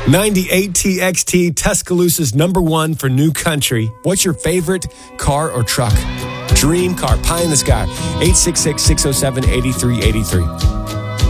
98 TXT, Tuscaloosa's #1 for new country. What's your favorite car or truck? Dream car, pie in the sky. 866-607-8383.